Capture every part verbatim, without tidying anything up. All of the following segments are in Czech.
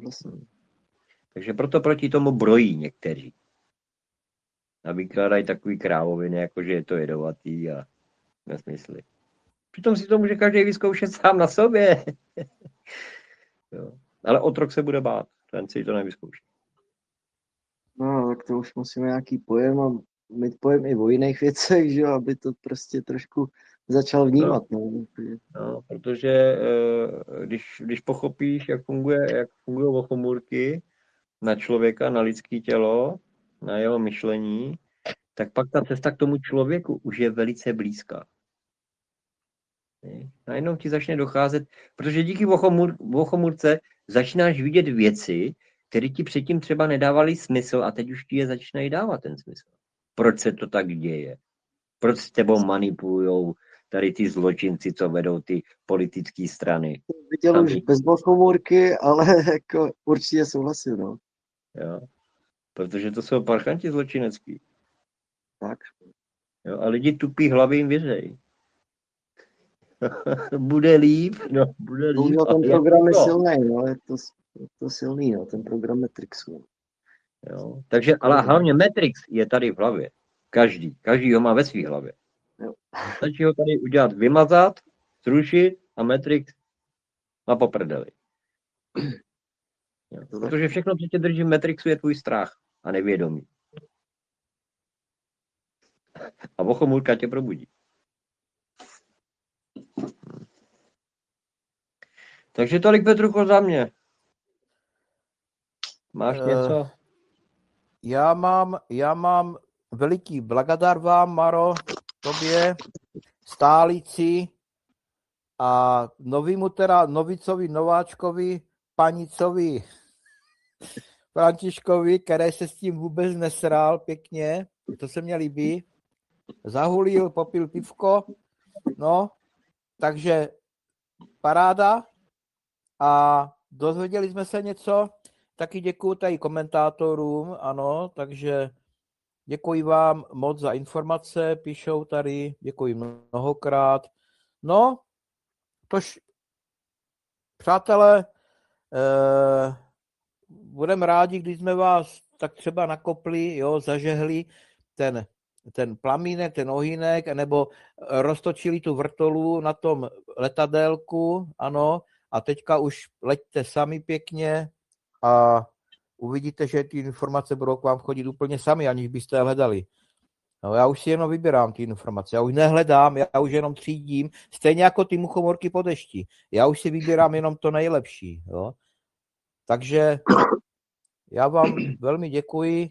souhlasím. Takže proto proti tomu brojí někteří. A vykládají takový krávoviny, jako že je to jedovatý a nesmysly. Přitom si to může každý vyzkoušet sám na sobě. Jo. Ale otrok se bude bát, ten si to nevyzkouší. No, tak to už musíme nějaký pojem a mít pojem i o jiných věcech, že jo, aby to prostě trošku začal vnímat. No, no, no protože když, když pochopíš, jak funguje, jak fungují ochomůrky na člověka, na lidské tělo, na jeho myšlení, tak pak ta cesta k tomu člověku už je velice blízká. Najednou ti začne docházet, protože díky ochomůrce začínáš vidět věci, které ti předtím třeba nedávaly smysl a teď už ti je začínají dávat ten smysl. Proč se to tak děje? Proč s tebou manipulujou tady ty zločinci, co vedou ty politické strany? Viděl Sami. Už bez ochomůrky, ale jako určitě souhlasím, no. Jo. Protože to jsou parchanti zločinecký. Tak. Jo, a lidi tupí hlavy jim věřejí. Bude líp, no, bude líp. No, ten program je silný, no, je to, je to silný, no, ten program Matrixu. Jo. Takže, ale hlavně Matrix je tady v hlavě. Každý, každý ho má ve své hlavě. Jo. Stačí ho tady udělat, vymazat, zrušit a Matrix na poprdeli. Jo. Protože všechno, co tě drží v Matrixu, je tvůj strach a nevědomí. A ochomůrka tě probudí. Takže tolik, Petrucho, za mě. Máš uh, něco? Já mám, já mám veliký blagadar vám, Maro, tobě, stálici a novýmu teda, novicovi, nováčkovi, panicovi, Františkovi, který se s tím vůbec nesral pěkně, to se mě líbí. Zahulil, popil pivko, no, takže paráda a dozvěděli jsme se něco, taky děkuju tady komentátorům, ano, takže děkuji vám moc za informace, píšou tady, děkuji mnohokrát. No, tož, přátelé, eh, budeme rádi, když jsme vás tak třeba nakopli, jo, zažehli ten ten plamínek, ten ohýnek, nebo roztočili tu vrtolu na tom letadélku, ano, a teďka už leďte sami pěkně a uvidíte, že ty informace budou k vám chodit úplně sami, aniž byste je hledali. No, já už si jenom vybírám ty informace, já už nehledám, já už jenom třídím, stejně jako ty muchomorky po dešti. Já už si vybírám jenom to nejlepší, jo. Takže já vám velmi děkuji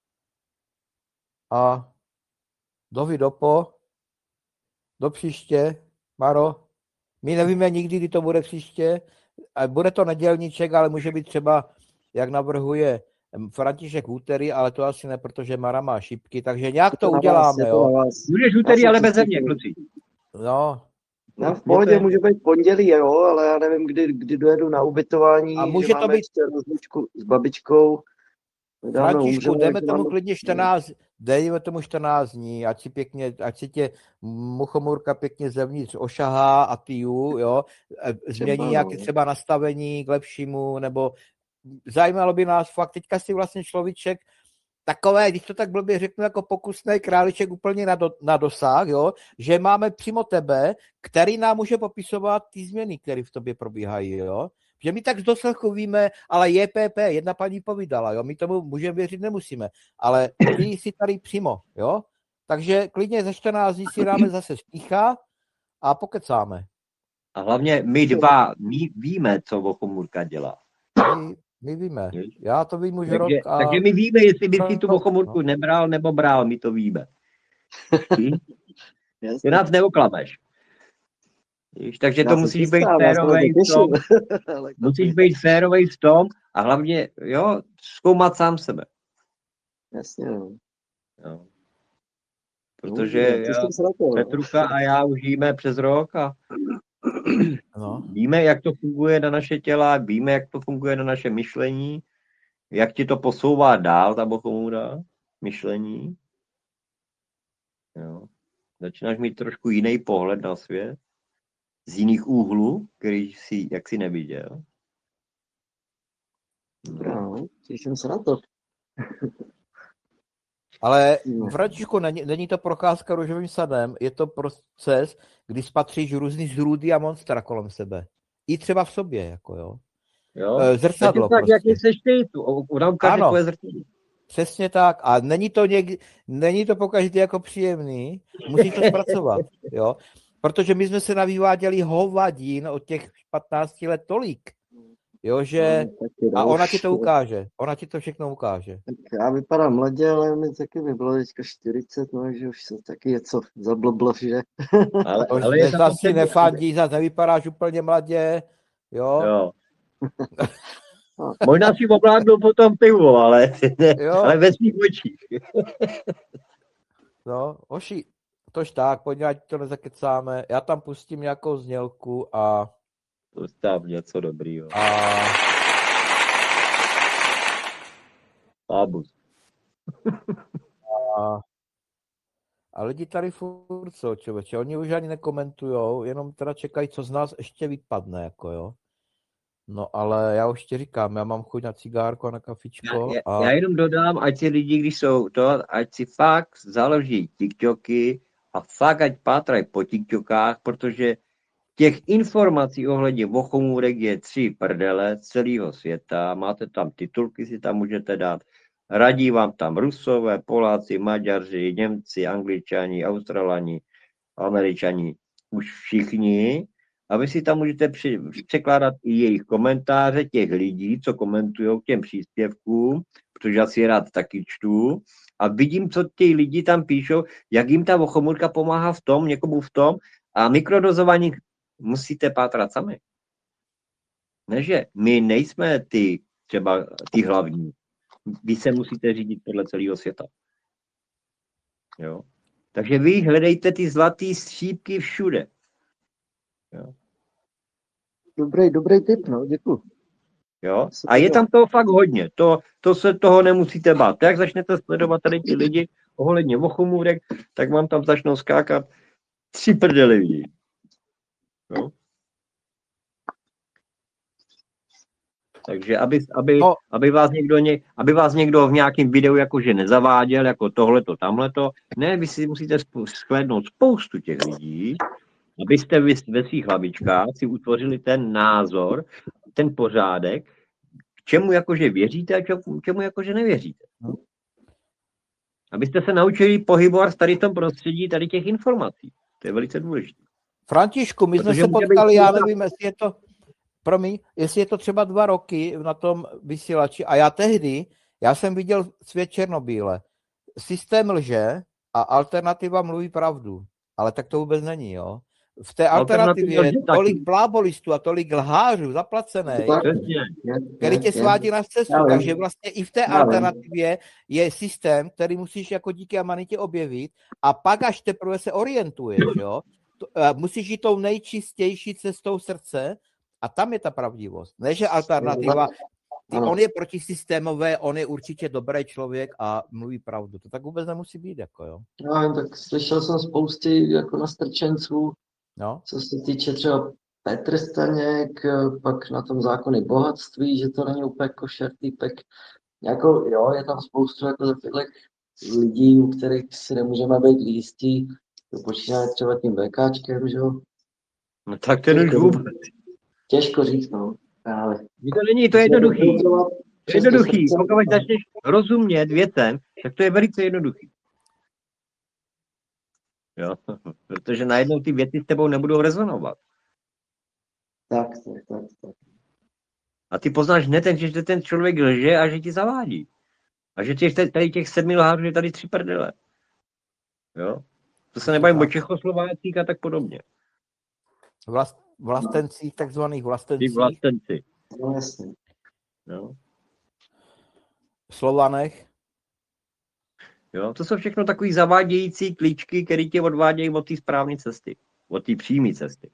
a dovi dopo, do příště, Maro. My nevíme nikdy, kdy to bude příště. Bude to nedělníček, ale může být třeba, jak navrhuje František úterý, ale to asi ne, protože Mara má šipky, takže nějak to, to uděláme, jo. Můžeš úterý, ale bez země, kluci. No. No, v pohodě může být pondělí, jo, ale já nevím, kdy, kdy dojedu na ubytování. A může to být rozlučku s babičkou. Františku, dejme tomu klidně čtrnáct, dejme tomu čtrnáct dní, ať si pěkně, ať si tě muchomůrka pěkně zevnitř ošahá a ty jo, změní nějaké třeba nastavení k lepšímu, nebo zajímalo by nás fakt, teďka si vlastně človíček takové, když to tak blbě řeknu, jako pokusný králiček úplně na, do, na dosah, jo, že máme přímo tebe, který nám může popisovat ty změny, které v tobě probíhají, jo. Že my tak z doslechu víme, ale J P P, jedna paní povídala, jo, my tomu můžeme věřit, nemusíme, ale ty jsi tady přímo, jo, takže klidně za čtrnáct dní si dáme zase stícha a pokecáme. A hlavně my dva, my víme, co ochomůrka dělá. My, my víme, já to vím už takže, rok. A... Takže my víme, jestli by si tu ochomůrku no. nebral nebo bral, my to víme. Ty nás neoklameš. Víš, takže to musíš být férovej v tom, musíš být férovej v tom a hlavně, jo, zkoumat sám sebe. Jasně, no. Jo. Protože no, já, Petrucha a já už žijeme přes rok a no. víme, jak to funguje na naše těla, víme, jak to funguje na naše myšlení, jak ti to posouvá dál, ta bochomůra, myšlení. Jo. Začínáš mít trošku jiný pohled na svět. Z jiných úhlů, který si, jak si neviděl. no, těším se na to. Ale No. Františku, není, není to procházka růžovým sadem, je to proces, kdy spatříš různý zrůdy a monstra kolem sebe. I třeba v sobě, jako jo. Jo? E, Zrcadlo tak, prostě. jaký seš ty, tu, ona ukáže Ano. tvoje zrcadlo. Přesně tak. A není to, něk, není to pokaždé jako příjemný, musíš to zpracovat, jo. Protože my jsme se navýváděli hovadin od těch patnácti let tolik, jo, že... A ona ti to ukáže. Ona ti to všechno ukáže. Tak já vypadám mladě, ale mi taky by bylo teďka čtyřicet, no, že už se taky něco zablblo, že? Ale, To ale je zase tam si ten- nefandí, zase nevypadáš úplně mladě, jo. Jo. Možná si ovládnu potom pivo, ale, Jo. ale ve svých očích. No, hoši, tož tak, pojď, ať to nezakecáme. Já tam pustím nějakou znělku a... Ustav něco dobrýho. a... Abus. A, a lidi tady furt jsou, člověče, oni už ani nekomentujou, jenom teda čekají, co z nás ještě vypadne, jako jo. No ale já už ti říkám, já mám chuť na cigárko a na kafičko. Já, a... já jenom dodám, ať si lidi, když jsou to, ať si fakt založí TikToky a fakt ať pátrají po TikTokách, protože těch informací ohledně bochomůrek je tři prdele z celého světa. Máte tam titulky, si tam můžete dát. Radí vám tam Rusové, Poláci, Maďaři, Němci, Angličani, Australani, Američani, už všichni. A vy si tam můžete při, překládat i jejich komentáře těch lidí, co komentují k těm příspěvkům, protože já si rád taky čtu. A vidím, co ti lidi tam píšou, jak jim ta bochomůrka pomáhá v tom, někomu v tom. A mikrodozování musíte pátrat sami. Ne, že my nejsme ty, třeba ty hlavní. Vy se musíte řídit podle celého světa. Jo? Takže vy hledejte ty zlatý střípky všude. Jo? Dobrý, dobrý tip, no, děkuji. Jo? A je tam toho fakt hodně. To, to se toho nemusíte bát. Jak začnete sledovat tady ty lidi ohledně bochomůrek, tak vám tam začnou skákat tři prdely lidí. Jo? Takže aby, aby, No. aby, vás někdo, aby vás někdo v nějakém videu jakože nezaváděl, jako tohleto, tamhleto. Ne, vy si musíte shlédnout spoustu těch lidí, abyste vy ve svých hlavičkách si utvořili ten názor, ten pořádek, k čemu jakože věříte a k čemu jakože nevěříte. Abyste se naučili pohybovat tady v tom prostředí tady těch informací. To je velice důležité. Františku, my jsme Protože se může potkali, být já spousta- nevím, jestli je to, promiň, jestli je to třeba dva roky na tom vysílači a já tehdy, já jsem viděl Svět černobíle. Systém lže a alternativa mluví pravdu, ale tak to vůbec není, jo. V té alternativě Alternativa je lže taky. tolik blábolistů a tolik lhářů zaplacených, Přesně. který tě svádí na cestu, Já vím. takže vlastně i v té Já vím. alternativě je systém, který musíš jako díky amanitě objevit a pak až teprve se orientuješ, jo. To, uh, musíš jít tou nejčistější cestou srdce a tam je ta pravdivost. Ne, že alternativa, ty, Ano. on je protisystémové, on je určitě dobrý člověk a mluví pravdu. To tak vůbec nemusí být, jako jo. No, tak slyšel jsem spousty jako nastrčenců, No, co se týče třeba Petr Staněk, pak na tom zákony bohatství, že to není úplně košer týpek. Jako, jo, je tam spoustu jako takových lidí, u kterých si nemůžeme být jistí. To počínaje třeba tím VKčkem, že jo. No tak ten už vůbec. Těžko říct, no. Ale To není, to je jednoduchý. To je jednoduchý. Přesně, Pokud začneš rozumět věcem, tak to je velice jednoduchý. Jo? Protože najednou ty věci s tebou nebudou rezonovat. Tak, tak, tak, tak. A ty poznáš hned, že ten člověk lže a že ti zavádí. A že těch, tady těch sedmi lhářů je tady tři prdele. Jo? To se nebavím o Čechoslovácích a tak podobně. Vlast, vlastencích, takzvaných Ty vlastencích, vlastenci. No jasně. Jo? Slovanech. Jo? To jsou všechno takový zavádějící klíčky, které tě odvádějí od té správné cesty. Od té přímé cesty.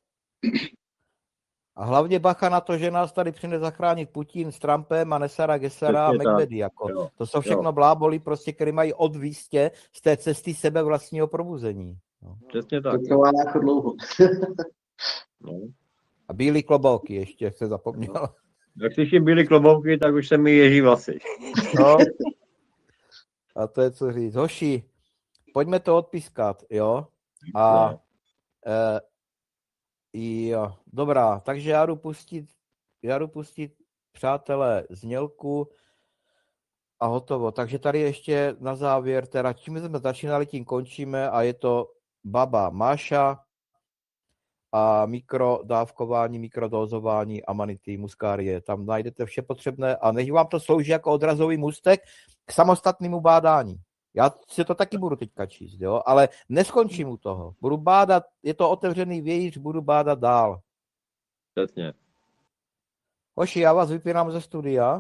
A hlavně bacha na to, že nás tady přijde zachránit Putin s Trumpem a Nesara Gesara a Přesně tak. Medvedy. Jako. Jo. To jsou všechno Jo. bláboli, prostě, které mají odvístě z té cesty sebe vlastního probuzení. No. Přesně To tak. trvá jako dlouho. No. A bílý klobouky ještě se zapomněl. Jak slyším byly klobouky, tak už se mi ježí vlasy. No. A to je co říct. Hoši, pojďme to odpískat, jo? A e, jo, dobrá, takže já jdu pustit, já jdu pustit, přátelé, znělku a hotovo. Takže tady ještě na závěr, teda čím jsme začínali, tím končíme a je to Baba Máša a mikrodávkování, mikrodózování amanity, muskárie. Tam najdete vše potřebné a nech vám to slouží jako odrazový můstek k samostatnému bádání. Já si to taky budu teďka číst, jo? Ale neskončím u toho. Budu bádat, je to otevřený vějíř, budu bádat dál. Přesně. Hoši, já vás vypínám ze studia.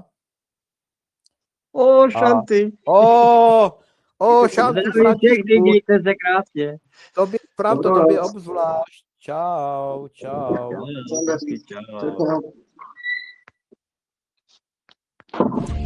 O, šanty. O, o, šanty, Všechny, mějte se krásně. Tobě, právě to Dobrou tobě noc. obzvlášť. Čau, čau. Čau. Čau.